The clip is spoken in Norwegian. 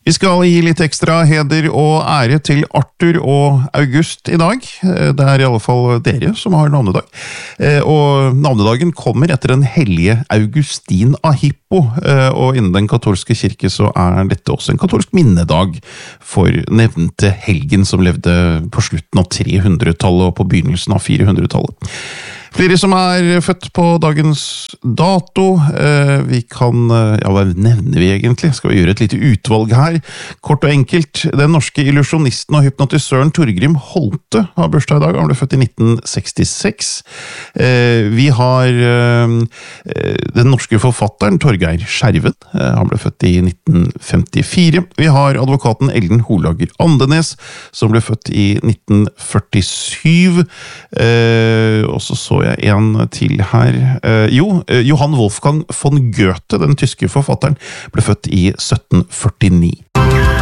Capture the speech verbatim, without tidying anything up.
Vi skal gi litt ekstra heder og ære til Arthur og August i dag. Det er i alle fall dere som har navnedag. Og navnedagen kommer etter den hellige Augustin av Hippo, og innen den katolske kirke så er dette også en katolsk minnedag for nevnte helgen som levde på slutten av trehundretallet og på begynnelsen av firehundretallet. Flere som er født på dagens dato. Vi kan, ja, hva nevner vi egentlig? Skal vi gjøre et lite utvalg her? Kort og enkelt, den norske illusionisten og hypnotisøren Torgrim Holte har bursdag i dag. Han ble født i nitten sekstiseks. Vi har den norske forfatteren Torgeir Skjerven. Han ble født i nitten femtifire. Vi har advokaten Ellen Holager Andenes, som ble født i nitten førtisju. Og så så jeg en til her. Eh, jo, eh, Johann Wolfgang von Goethe, den tyske forfatteren, ble født i sytten førtini.